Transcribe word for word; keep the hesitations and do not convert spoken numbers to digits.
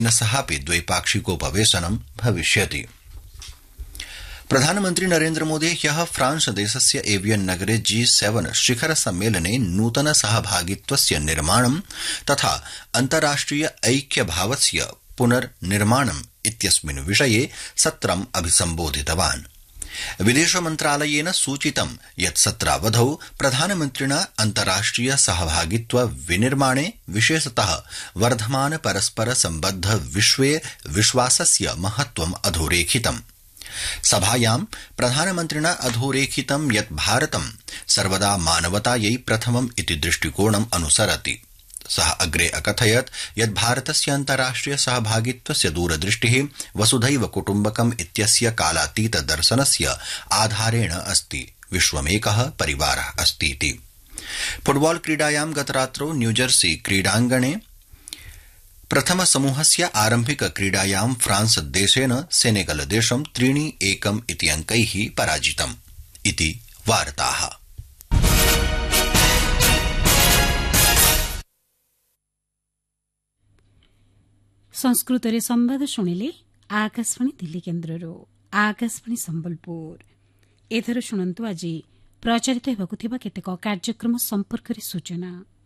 सहापि द्वैपाक्षिकोपवेशनं भविष्यति। प्रधानमन्त्री नरेन्द्र मोदी ह्यः फ्रांस देशस्य एवियन नगरे जी सेवन शिखर सम्मेलने नूतन सहभागित्वस्य निर्माणं तथा अन्ताराष्ट्रिय ऐक्यभावस्य पुनर्निर्माणम् इत्यस्मिन् विषये सत्रम् अभिसम्बोधितवान्। विदेश मन्त्रालयेन सूचितं यत् सत्रावधौ प्रधानमन्त्रिणा अन्ताराष्ट्रिय सहभागित्व विनिर्माणे विशेषतः वर्धमान परस्पर सम्बद्ध विश्वे विश्वासस्य महत्वम् अधोरेखितम्। सभायां प्रधानमन्त्रिणा अधोरेखितं यत् भारतं सर्वदा मानवतायै प्रथमम् इति दृष्टिकोणम् अनुसरति। सः अग्रे अकथयत् यत् भारतस्य अन्ताराष्ट्रिय सहभागित्वस्य दूरदृष्टिः वसुधैव कुटुम्बकम् इत्यस्य कालातीत दर्शनस्य आधारेण अस्ति। विश्वमेकः परिवारः अस्तीति। फुटबॉल क्रीडायां गतरात्रौ न्यूजर्सी क्रीडाङ्गणे प्रथम समूहस्य आरम्भिक क्रीडायां फ्रांस देशेन सेनेगल देशं त्रीणि एकम् इति अंकैः पराजितम् इति वार्ताः। संस्कृतरे संवाद शुणिले आकाशवाणी दिल्ली केन्द्ररो आकाशवाणी संबलपुर। एथर शुणन्तु आज प्रचारित हेबाकु थिबा केतेक कार्यक्रम संपर्करे सूचना।